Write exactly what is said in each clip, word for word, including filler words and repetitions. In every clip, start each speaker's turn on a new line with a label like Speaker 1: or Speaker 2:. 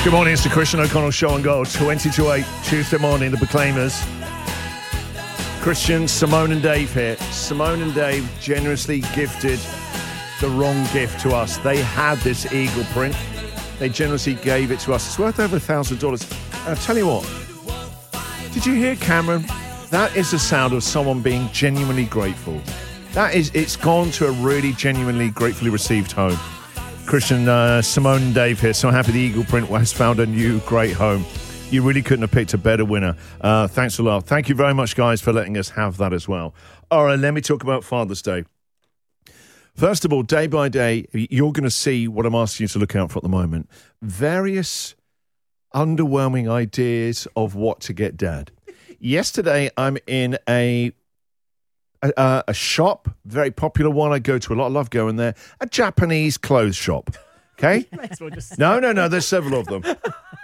Speaker 1: Good morning, it's the Christian O'Connell Show on Gold, twenty to eight, Tuesday morning, the Proclaimers. Christian, Simone and Dave here. Simone and Dave generously gifted the wrong gift to us. They had this eagle print. They generously gave it to us. It's worth over a thousand dollars. I'll tell you what, did you hear, Cameron? That is the sound of someone being genuinely grateful. That is, it's gone to a really genuinely gratefully received home. Christian, uh, Simone and Dave here. So happy the eagle print has found a new great home. You really couldn't have picked a better winner. Uh, thanks a lot. Thank you very much, guys, for letting us have that as well. All right, let me talk about Father's Day. First of all, day by day, you're going to see what I'm asking you to look out for at the moment. Various underwhelming ideas of what to get Dad. Yesterday, I'm in a... A, a shop, very popular one I go to a lot. I love going there. A Japanese clothes shop. Okay?
Speaker 2: Well just...
Speaker 1: No, no, no. There's several of them.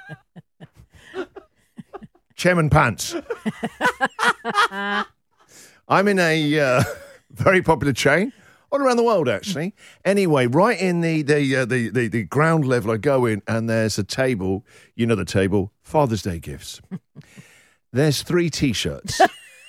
Speaker 1: Chairman Pants. I'm in a uh, very popular chain all around the world, actually. Anyway, right in the the, uh, the the the ground level, I go in and there's a table. You know the table. Father's Day gifts. There's three T-shirts.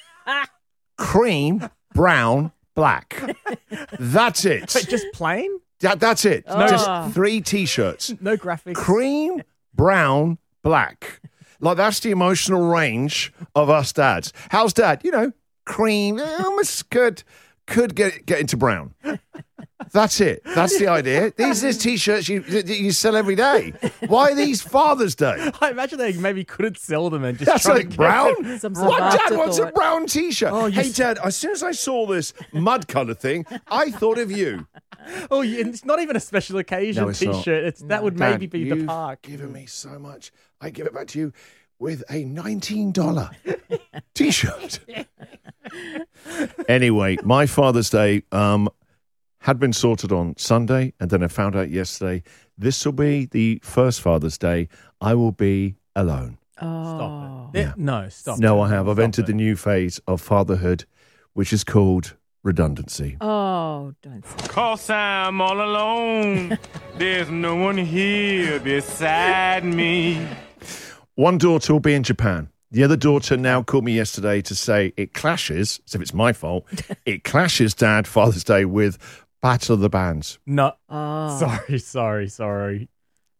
Speaker 1: Cream, brown, black. That's it.
Speaker 2: Wait, just plain?
Speaker 1: That, that's it.
Speaker 2: Oh.
Speaker 1: Just three T-shirts.
Speaker 2: No graphics.
Speaker 1: Cream, brown, black. Like, that's the emotional range of us dads. How's Dad? You know, cream, almost could, could get get into brown. That's it. That's the idea. These are T-shirts you you sell every day. Why these Father's Day?
Speaker 2: I imagine they maybe couldn't sell them and just
Speaker 1: That's
Speaker 2: try
Speaker 1: like
Speaker 2: to
Speaker 1: brown?
Speaker 3: Some
Speaker 1: What dad
Speaker 3: afterthought.
Speaker 1: wants a brown T-shirt?
Speaker 2: Oh, you
Speaker 1: hey,
Speaker 2: s-
Speaker 1: Dad, as soon as I saw this mud colour thing, I thought of you.
Speaker 2: Oh, yeah, it's not even a special occasion
Speaker 1: No, it's not.
Speaker 2: T-shirt. It's that would
Speaker 1: Dad,
Speaker 2: maybe be
Speaker 1: you've
Speaker 2: the park.
Speaker 1: given me so much. I give it back to you with a nineteen dollars T-shirt. Anyway, my Father's Day um, had been sorted on Sunday, and then I found out yesterday this will be the first Father's Day I will be alone.
Speaker 3: Oh.
Speaker 2: Stop it.
Speaker 1: Yeah.
Speaker 2: No, stop.
Speaker 1: No,
Speaker 2: it.
Speaker 1: I have. I've
Speaker 2: Stop
Speaker 1: entered
Speaker 2: it.
Speaker 1: the new phase of fatherhood, which is called redundancy.
Speaker 3: Oh, don't say.
Speaker 4: Cause I'm all alone. There's no one here beside me.
Speaker 1: One daughter will be in Japan. The other daughter now called me yesterday to say it clashes, as if it's my fault, it clashes, Dad, Father's Day with Battle of the Bands.
Speaker 2: No.
Speaker 3: Oh.
Speaker 2: Sorry, sorry, sorry.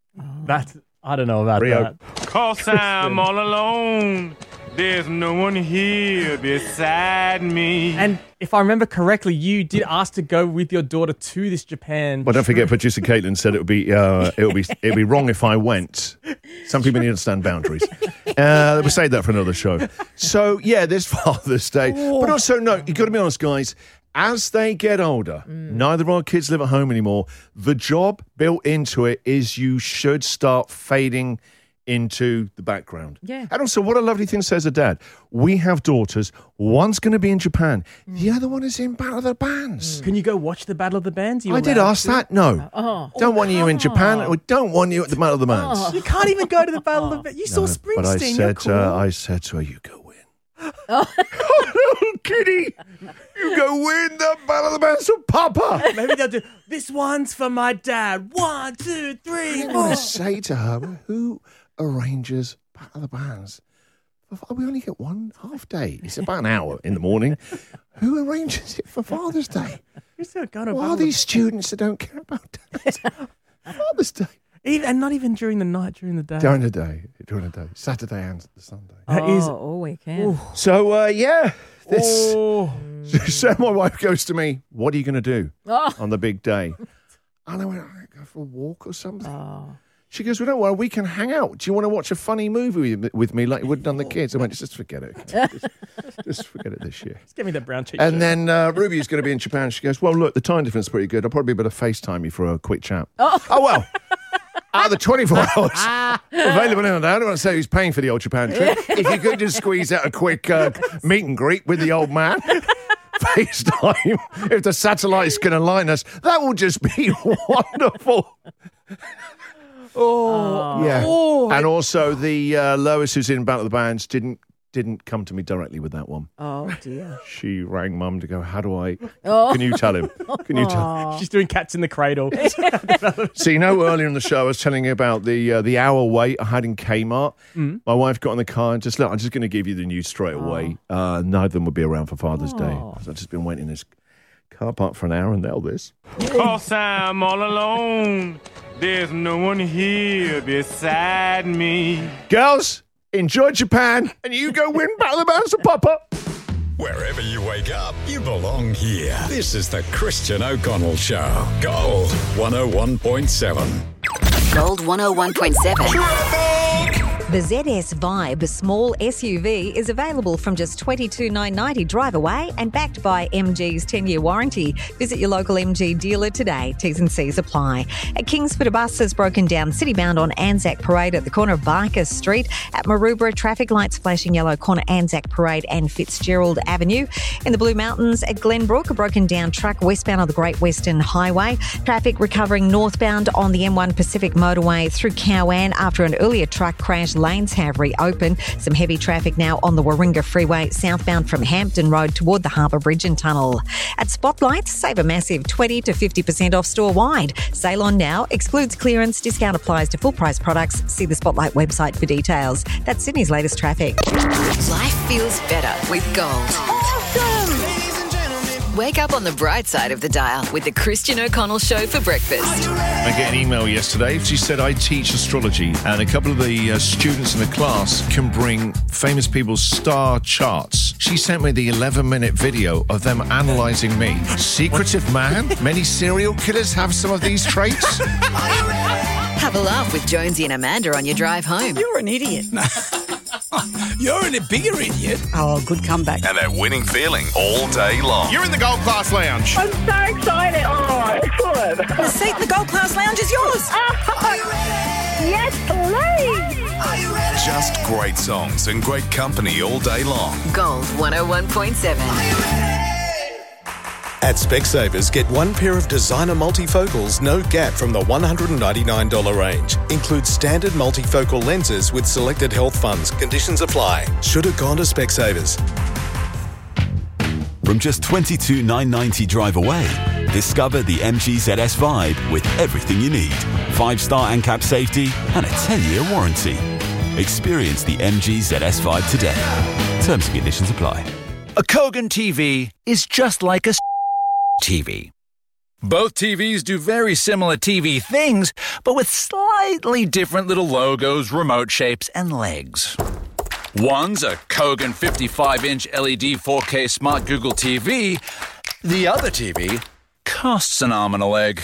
Speaker 2: That I don't know about
Speaker 1: Rio.
Speaker 2: that.
Speaker 4: Cause I'm all alone. There's no one here beside me.
Speaker 2: And if I remember correctly, you did ask to go with your daughter to this Japan.
Speaker 1: Well, don't forget, producer Caitlin said it would be uh, it would be it would be wrong if I went. Some people need to understand boundaries. Uh, we'll save that for another show. So yeah, this Father's Day, but also no, you got to be honest, guys. As they get older, neither of our kids live at home anymore. The job built into it is you should start fading into the background.
Speaker 3: Yeah.
Speaker 1: And also, what a lovely thing says a dad. We have daughters. One's going to be in Japan. The other one is in Battle of the Bands.
Speaker 2: Can you go watch the Battle of the Bands? Are you
Speaker 1: I did
Speaker 2: allowed
Speaker 1: ask
Speaker 2: to?
Speaker 1: that. No.
Speaker 3: Oh.
Speaker 1: Don't want you in Japan. We don't want you at the Battle of the Bands.
Speaker 3: Oh.
Speaker 2: You can't even go to the Battle of the Bands. You saw
Speaker 1: No,
Speaker 2: Springsteen.
Speaker 1: but I
Speaker 2: You're
Speaker 1: said,
Speaker 2: cool.
Speaker 1: uh, I said to her, you go win. Oh, no, kitty. You go win the Battle of the Bands for Papa.
Speaker 2: Maybe they'll do, this one's for my dad. One, two, three,
Speaker 1: I
Speaker 2: four.
Speaker 1: want to say to her, who arranges Battle of the Bands? We only get one half day. It's about an hour in the morning. Who arranges it for Father's Day?
Speaker 2: Who's still going to
Speaker 1: Who
Speaker 2: Battle
Speaker 1: are
Speaker 2: of the-
Speaker 1: these students that don't care about dads? Father's Day.
Speaker 2: Even, and not even during the night, during the day.
Speaker 1: During the day. During the day. Saturday and the Sunday.
Speaker 2: That
Speaker 3: Oh,
Speaker 2: is-
Speaker 3: all weekend.
Speaker 1: So, uh, yeah. This.
Speaker 2: Oh.
Speaker 1: So my wife goes to me, what are you going to do
Speaker 3: Oh.
Speaker 1: on the big day? And I went, I go for a walk or something.
Speaker 3: Oh.
Speaker 1: She goes, well, don't worry, we can hang out. Do you want to watch a funny movie with, with me like you would have done the kids? I went, just forget it. Just, just forget it this year.
Speaker 2: Just give me the brown cheek.
Speaker 1: And then uh, Ruby's going to be in Japan. She goes, well, look, the time difference is pretty good. I'll probably be able to FaceTime you for a quick chat. Oh, well. Out of the twenty-four hours available in and out, I don't want to say who's paying for the old Japan trip. If you could just squeeze out a quick uh, meet and greet with the old man. FaceTime, if the satellite's going to line us, that will just be wonderful.
Speaker 2: oh.
Speaker 1: Yeah.
Speaker 2: Oh.
Speaker 1: And also, the uh, Lois who's in Battle of the Bands didn't didn't come to me directly with that one.
Speaker 3: Oh, dear.
Speaker 1: She rang Mum to go, how do I...
Speaker 3: Oh.
Speaker 1: Can you tell him? Can you tell him?
Speaker 2: She's doing Cats in the Cradle.
Speaker 1: So, you know, earlier in the show, I was telling you about the uh, the hour wait I had in Kmart.
Speaker 2: Mm.
Speaker 1: My wife got in the car and just, look, I'm just going to give you the news straight away. Uh, neither of them would be around for Father's Day.
Speaker 2: Oh.
Speaker 1: I've just been waiting in this car park for an hour and now this.
Speaker 4: Cause I'm all alone. There's no one here beside me.
Speaker 1: Girls, enjoy Japan, and you go win Battle of the Bands to Papa.
Speaker 5: Wherever you wake up, you belong here. This is the Christian O'Connell Show. Gold one oh one point seven.
Speaker 6: Gold one oh one point seven.
Speaker 7: The Z S Vibe small S U V is available from just twenty-two thousand nine hundred ninety dollars drive away and backed by M G's ten-year warranty. Visit your local M G dealer today. T's and C's apply. A Kingsford a bus has broken down city-bound on Anzac Parade at the corner of Barker Street. At Maroubra, traffic lights flashing yellow, corner Anzac Parade and Fitzgerald Avenue. In the Blue Mountains at Glenbrook, a broken down truck westbound on the Great Western Highway. Traffic recovering northbound on the M one Pacific Motorway through Cowan after an earlier truck crash. Lanes have reopened. Some heavy traffic now on the Warringah Freeway southbound from Hampton Road toward the Harbour Bridge and Tunnel. At Spotlight, save a massive twenty to fifty percent off store-wide. Sale on now, excludes clearance, discount applies to full-price products. See the Spotlight website for details. That's Sydney's latest traffic.
Speaker 6: Life feels better with Gold. Awesome! Wake up on the bright side of the dial with the Christian O'Connell Show for breakfast.
Speaker 1: I get an email yesterday. She said, I teach astrology, and a couple of the uh, students in the class can bring famous people's star charts. She sent me the eleven-minute video of them analysing me. Secretive man? Many serial killers have some of these traits?
Speaker 6: Have a laugh with Jonesy and Amanda on your drive home.
Speaker 3: You're an idiot.
Speaker 8: You're in a bigger idiot.
Speaker 3: Oh, good comeback.
Speaker 9: And that winning feeling all day long.
Speaker 1: You're in the Gold Class Lounge.
Speaker 10: I'm so excited. Oh, excellent.
Speaker 3: The seat in the Gold Class Lounge is yours.
Speaker 10: Yes, please.
Speaker 9: Just great songs and great company all day long.
Speaker 6: Gold one oh one point seven.
Speaker 11: At Specsavers, get one pair of designer multifocals, no gap from the one hundred ninety-nine dollars range. Includes standard multifocal lenses with selected health funds. Conditions apply. Should have gone to Specsavers.
Speaker 12: From just twenty-two thousand nine hundred ninety dollars drive away, discover the M G Z S Vibe with everything you need. Five-star ANCAP safety and a ten-year warranty. Experience the M G Z S Vibe today. Terms and conditions apply.
Speaker 13: A Kogan T V is just like a T V. Both T Vs do very similar T V things, but with slightly different little logos, remote shapes, and legs. One's a Kogan fifty-five inch L E D four K Smart Google T V. The other T V costs an arm and a leg.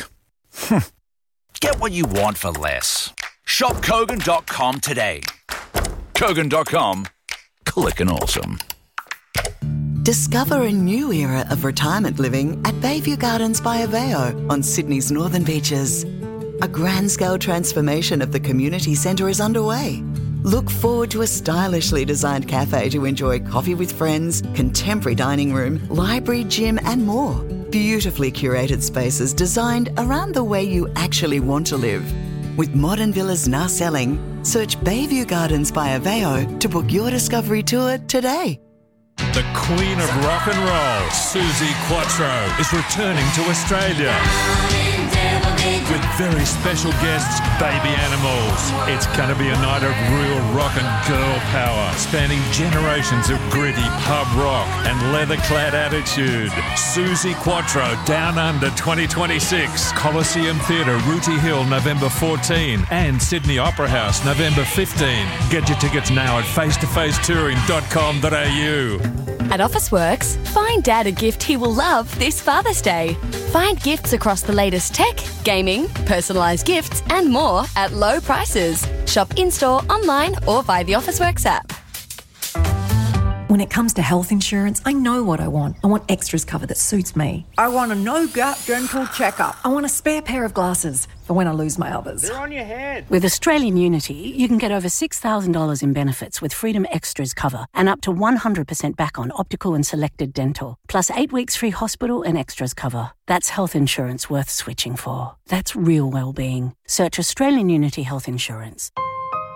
Speaker 13: Get what you want for less. Shop Kogan dot com today. Kogan dot com. Clickin' awesome.
Speaker 14: Discover a new era of retirement living at Bayview Gardens by Aveo on Sydney's northern beaches. A grand-scale transformation of the community centre is underway. Look forward to a stylishly designed cafe to enjoy coffee with friends, contemporary dining room, library, gym and more. Beautifully curated spaces designed around the way you actually want to live. With modern villas now selling, search Bayview Gardens by Aveo to book your discovery tour today.
Speaker 15: The Queen of Rock and Roll, Suzi Quatro, is returning to Australia with very special guests, Baby Animals. It's going to be a night of real rock and girl power, spanning generations of gritty pub rock and leather-clad attitude. Suzi Quatro, Down Under twenty twenty-six, Coliseum Theatre, Rooty Hill, November fourteenth, and Sydney Opera House, November fifteenth. Get your tickets now at face to face touring dot com dot a u.
Speaker 16: At Officeworks, find Dad a gift he will love this Father's Day. Find gifts across the latest tech, gaming, personalised gifts and more at low prices. Shop in-store, online or via the Officeworks app.
Speaker 17: When it comes to health insurance, I know what I want. I want extras cover that suits me.
Speaker 3: I want a no-gap dental checkup.
Speaker 17: I want a spare pair of glasses for when I lose my others.
Speaker 4: They're on your head.
Speaker 18: With Australian Unity, you can get over six thousand dollars in benefits with Freedom Extras cover and up to one hundred percent back on optical and selected dental, plus eight weeks free hospital and extras cover. That's health insurance worth switching for. That's real well-being. Search Australian Unity Health Insurance.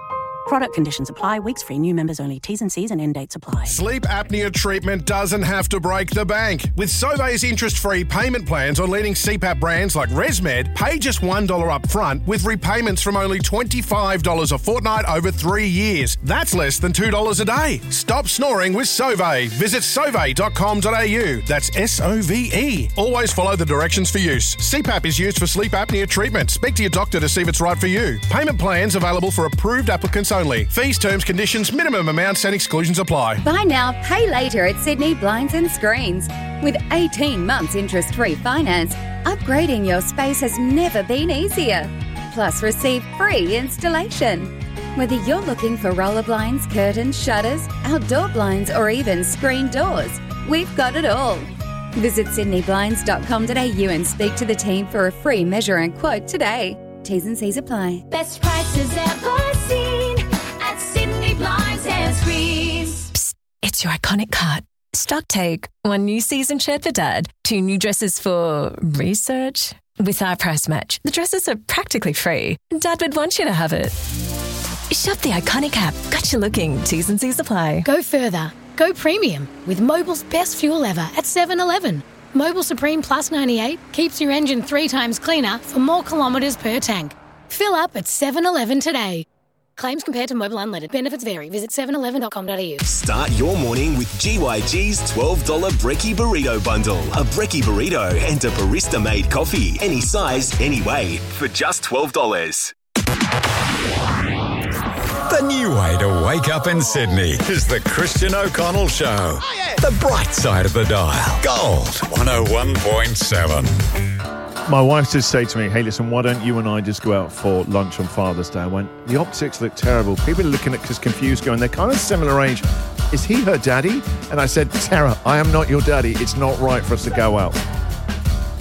Speaker 18: Product conditions apply. Weeks free. New members only. T's and C's and end dates apply.
Speaker 19: Sleep apnea treatment doesn't have to break the bank. With Sauve's interest-free payment plans on leading C PAP brands like ResMed, pay just one dollar up front with repayments from only twenty-five dollars a fortnight over three years. That's less than two dollars a day. Stop snoring with Sauve. Visit sauve dot com dot a u. That's S O V E. Always follow the directions for use. C PAP is used for sleep apnea treatment. Speak to your doctor to see if it's right for you. Payment plans available for approved applicants only. Fees, terms, conditions, minimum amounts and exclusions apply.
Speaker 20: Buy now, pay later at Sydney Blinds and Screens. With eighteen months interest-free finance, upgrading your space has never been easier. Plus, receive free installation. Whether you're looking for roller blinds, curtains, shutters, outdoor blinds, or even screen doors, we've got it all. Visit sydney blinds dot com dot a u and speak to the team for a free measure and quote today. T's and C's apply.
Speaker 21: Best prices ever seen at Sydney Blinds and Screens.
Speaker 22: Psst, it's your iconic cart. Stock take. One new season shirt for Dad. Two new dresses for research. With our price match, the dresses are practically free. Dad would want you to have it. Shop the iconic app. Got you looking. T's and C's apply.
Speaker 23: Go further. Go premium with Mobil's best fuel ever at seven eleven. Mobil Supreme Plus ninety-eight keeps your engine three times cleaner for more kilometres per tank. Fill up at seven eleven today. Claims compared to Mobil Unleaded. Benefits vary. Visit seven eleven dot com dot a u.
Speaker 24: Start your morning with G Y G's twelve dollars Brekkie Burrito Bundle. A Brekkie Burrito and a barista-made coffee. Any size, any way, for just twelve dollars.
Speaker 5: The new way to wake up in Sydney is the Christian O'Connell Show. Oh, yeah. The bright side of the dial. Gold one oh one point seven.
Speaker 1: My wife did say to me, hey, listen, why don't you and I just go out for lunch on Father's Day? I went, the optics look terrible. People are looking at us confused, going, they're kind of similar age. Is he her daddy? And I said, Sarah, I am not your daddy. It's not right for us to go out.